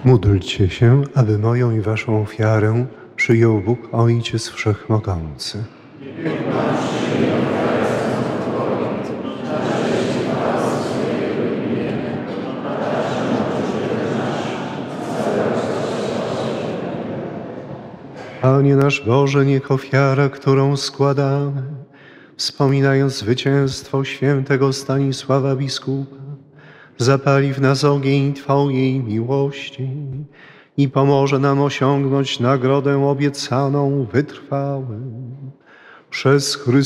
Módlcie się, aby moją i waszą ofiarę przyjął Bóg Ojciec Wszechmogący. Panie nasz Boże, niech ofiara, którą składamy, wspominając zwycięstwo świętego Stanisława biskupa, zapali w nas ogień Twojej miłości i pomoże nam osiągnąć nagrodę obiecaną wytrwałym. Przez Chrystusa